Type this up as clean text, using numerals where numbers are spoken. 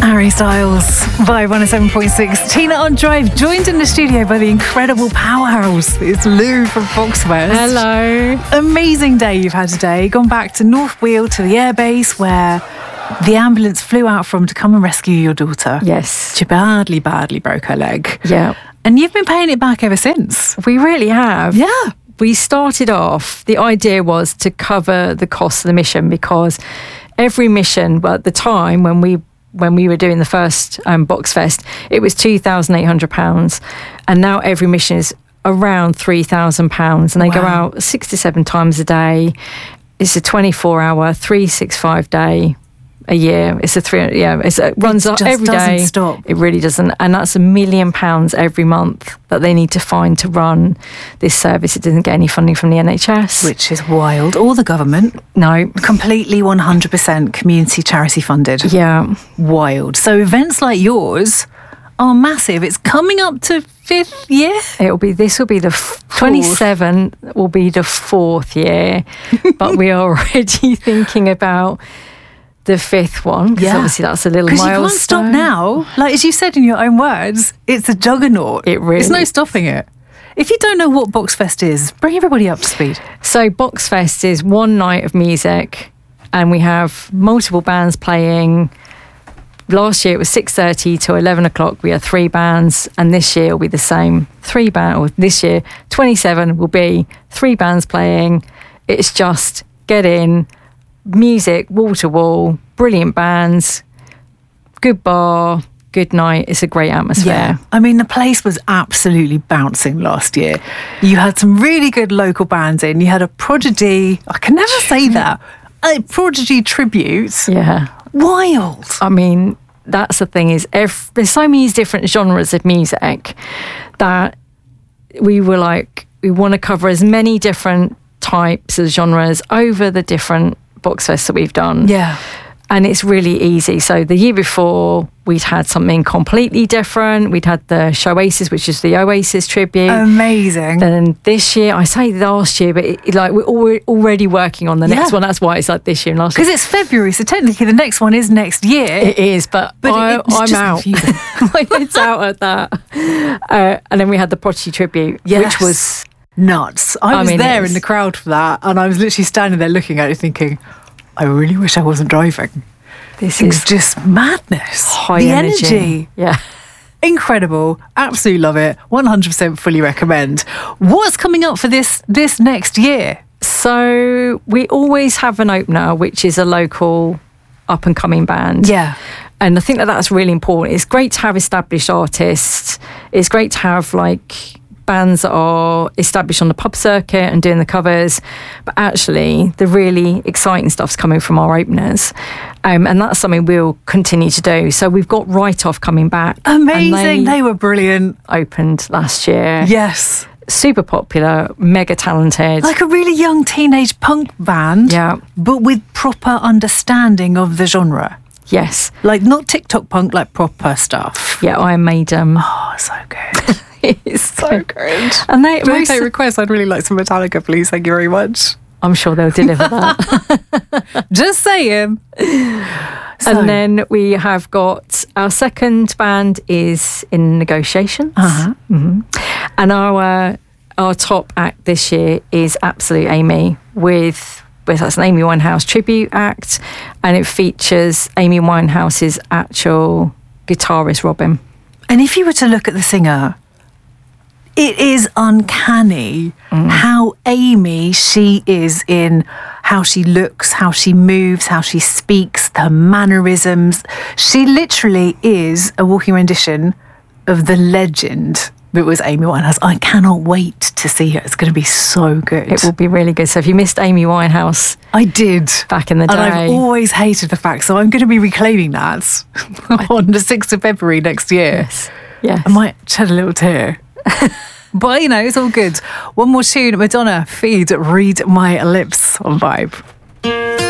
Harry Styles, Vibe 107.6. Tina on Drive, joined in the studio by the incredible powerhouse. It's Lou from Boxfest. Hello. Amazing day you've had today. Gone back to North Wheel to the airbase where the ambulance flew out from to come and rescue your daughter. Yes. She badly broke her leg. Yeah. And you've been paying it back ever since. We really have. Yeah. We started off, the idea was to cover the cost of the mission, because every mission, well, at the time when we were doing the first Boxfest, it was £2,800, and now every mission is around £3,000, and they go out 6 to 7 times a day. It's a 24-hour, 365 day a year. It's it runs up every day. Doesn't stop. It really doesn't, and that's £1 million every month that they need to find to run this service. It doesn't get any funding from the NHS, Which is wild. Or the government. no. Completely 100% community charity funded. Yeah. Wild. So events like yours are massive. It's coming up to 5th year. This will be the 27 will be the 4th year, but we are already thinking about the 5th one, because obviously that's a little milestone. Because you can't stop now. Like, as you said in your own words, it's a juggernaut. It really There's no is. stopping it. If you don't know what Boxfest is, bring everybody up to speed. So Boxfest is one night of music, and we have multiple bands playing. Last year it was 6:30 to 11 o'clock. We had 3 bands, and this year will be the same. This year, 27 will be 3 bands playing. It's just get in, music, wall to wall, brilliant bands, good bar, good night. It's a great atmosphere. Yeah. I mean, the place was absolutely bouncing last year. You had some really good local bands in. You had a Prodigy, I can never say that, a Prodigy tribute. Yeah. Wild. I mean, that's the thing is, there's so many different genres of music that we were like, we want to cover as many different types of genres over the different Boxfests that we've done. Yeah. And it's really easy. So the year before, we'd had something completely different. We'd had the Shoasis, which is the Oasis tribute. Amazing. Then this year, I say last year, but we're already working on the next one. That's why it's like this year and last year. Because it's February, so technically the next one is next year. It is, but I'm just out. confusing. My head's out at that. And then we had the Prodigy tribute, Yes. which was Nuts. I was mean, there it's- in the crowd for that, and I was literally standing there looking at it thinking, I really wish I wasn't driving. this It's is just madness. high the energy. Yeah. Incredible. Absolutely love it. 100% fully recommend. What's coming up for this next year? So we always have an opener, which is a local up and coming band. Yeah. And I think that's really important. It's great to have established artists. It's great to have bands that are established on the pub circuit and doing the covers, but actually the really exciting stuff's coming from our openers, and that's something we'll continue to do. So we've got Right Off coming back. Amazing. And They were brilliant. opened last year. Yes. Super popular, mega talented. Like a really young teenage punk band, Yeah. but with proper understanding of the genre. Yes. Like not TikTok punk, like proper stuff. Yeah, Iron Maiden. Oh, so good. It's So good. And they Don't take requests. I'd really like some Metallica, please. Thank you very much. I'm sure they'll deliver that. Just saying. And then we have got our second band is in negotiations. And our top act this year is Absolute Amy with that's an Amy Winehouse tribute act, and it features Amy Winehouse's actual guitarist Robin. And if you were to look at the singer, it is uncanny how Amy she is in how she looks, how she moves, how she speaks, her mannerisms. She literally is a walking rendition of the legend that was Amy Winehouse. I cannot wait to see her. It's going to be so good. It will be really good. So if you missed Amy Winehouse I did. back in the day, And I've always hated the fact, so I'm going to be reclaiming that on the 6th of February next year. yes. I might shed a little tear. But, it's all good. One more tune, Madonna, Feed, Read My Lips on Vibe.